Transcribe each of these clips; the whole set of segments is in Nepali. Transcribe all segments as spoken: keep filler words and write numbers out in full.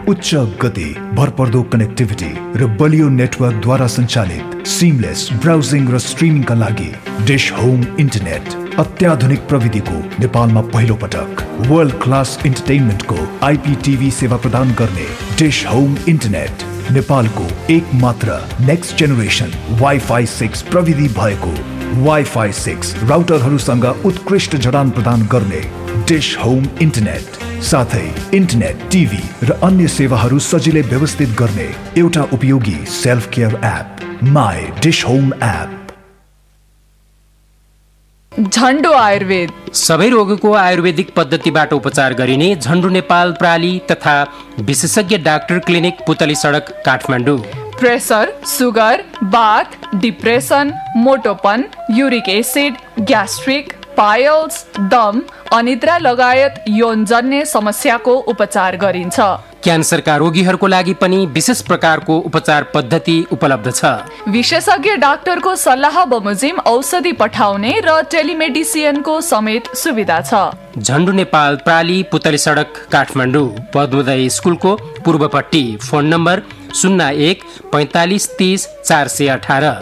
उच्च गति, भरपर्दो कनेक्टिभिटी र बलियो नेटवर्कद्वारा सञ्चालित सिमलेस ब्राउजिङ र स्ट्रिमिङका लागि डिश होम इन्टरनेट अत्याधुनिक प्रविधिको नेपालमा पहिलो पटक वर्ल्ड क्लास इन्टरटेनमेन्टको आइपीटिभी सेवा प्रदान गर्ने डिश होम इन्टरनेट नेपालको एक मात्र नेक्स्ट जेनेरेसन वाइफाई सिक्स प्रविधि भएको वाइफाई सिक्स राउटरहरूसँग उत्कृष्ट जडान प्रदान गर्ने डिश होम इन्टरनेट साथै इन्टरनेट, टिभी र अन्य सेवाहरू सजिलै व्यवस्थित गर्ने एउटा उपयोगी self care app my dish home app. झन्डु Ayurveda सबै रोगको आयुर्वेदिक पद्धतिबाट उपचार गरिने झन्डु नेपाल प्राली तथा विशेषज्ञ डाक्टर क्लिनिक पुतली सडक काठमाडौँ। प्रेसर, सुगर, बाथ, depression, मोटोपन, uric acid, gastric, piles, दम, अनिद्रा लगायत यौनजन्य समस्याको उपचार गरिन्छ। क्यान्सरका रोगीहरूको लागि पनि विशेष प्रकारको उपचार पद्धति उपलब्ध छ। विशेषज्ञ डाक्टरको सल्लाह बमोजिम औषधि पठाउने र टेलिमेडिसिनको समेत सुविधा छ। झन्डु नेपाल प्राली पुतली सडक काठमाडौँ, पद्मोदय स्कुलको पूर्वपट्टि। फोन नम्बर शून्य एक पैँतालिस तीस चार सय अठारह।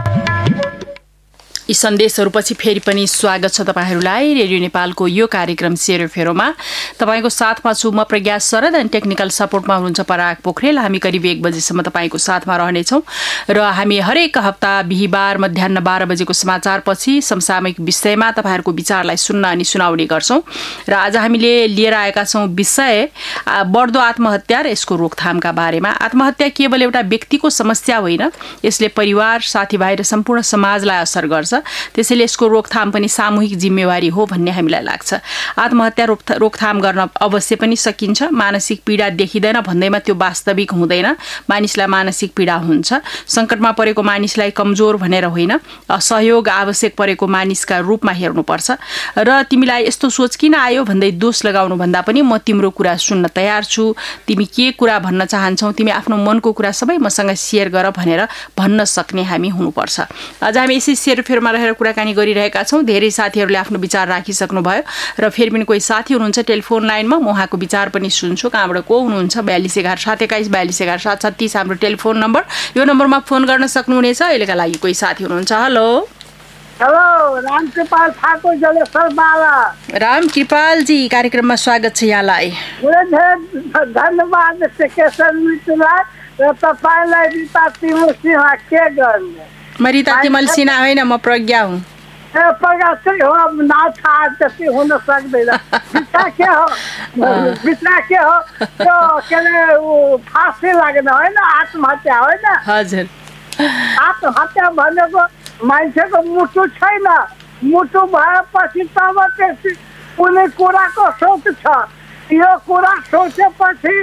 यी सन्देशहरूपछि फेरि पनि स्वागत छ तपाईँहरूलाई रेडियो नेपालको यो कार्यक्रम सेरोफेरोमा। तपाईँको साथमा छु म प्रज्ञा शरद अनि टेक्निकल सपोर्टमा हुनुहुन्छ पराग पोखरेल। हामी करिब एक बजीसम्म तपाईँको साथमा रहनेछौँ र हामी हरेक हप्ता बिहिबार मध्याह बाह्र बजेको समाचारपछि समसामयिक विषयमा तपाईँहरूको विचारलाई सुन्न अनि सुनाउने गर्छौँ। र आज हामीले लिएर आएका छौँ विषय बढ्दो आत्महत्या र यसको रोकथामका बारेमा। आत्महत्या केवल एउटा व्यक्तिको समस्या होइन, यसले परिवार, साथीभाइ र सम्पूर्ण समाजलाई असर गर्छ। त्यसैले यसको रोकथाम पनि सामूहिक जिम्मेवारी हो भन्ने हामीलाई लाग्छ। आत्महत्या रोकथाम गर्न अवश्य पनि सकिन्छ। मानसिक पीडा देखिँदैन भन्दैमा त्यो वास्तविक हुँदैन। मानिसलाई मानसिक पीडा हुन्छ। सङ्कटमा परेको मानिसलाई कमजोर भनेर होइन, सहयोग आवश्यक परेको मानिसका रूपमा हेर्नुपर्छ। र तिमीलाई यस्तो सोच किन आयो भन्दै दोष लगाउनु भन्दा पनि म तिम्रो कुरा सुन्न तयार छु, तिमी के कुरा भन्न चाहन्छौ, तिमी आफ्नो मनको कुरा सबै मसँग सेयर गर भनेर भन्न सक्ने हामी हुनुपर्छ। आज हामी यसै सेरोफेरोमा रहेर कुराकानी गरिरहेका छौँ। धेरै साथीहरूले आफ्नो विचार राखिसक्नु भयो र फेरि पनि कोही साथी हुनुहुन्छ टेलिफोन लाइनमा, म उहाँको विचार पनि सुन्छु। कहाँबाट को हुनुहुन्छ? बयालिस एघार सात एक्काइस बयालिस एघार सात छत्तिस हाम्रो टेलिफोन नम्बर। यो नम्बरमा फोन गर्न सक्नुहुनेछ। अहिलेका लागि कोही साथी हुनुहुन्छ। हेलो हेलो, राम कृपाल ठाकुर जलेश्वर बाला। राम कृपालजी, कार्यक्रममा स्वागत छ यहाँलाई। धन्यवाद केशर मित्रलाई र तपाईँलाई रिता तिमल सिंह के गर्ने। म रिता तिमल सिन्हा होइन, म प्रज्ञा हुँ। ए प्रज्ञा चाहिँ हो, नाम थाहा जति हुन सक्दैन। बिचरा के हो, बिचरा के हो त्यो के अरे फाँसी लाग्ने होइन, आत्महत्या होइन। हजुर, आत्महत्या भनेको मान्छेको मुटु छैन। मुटु भएपछि तब त्यति कुनै कुराको सोच छ। यो कुरा सोचेपछि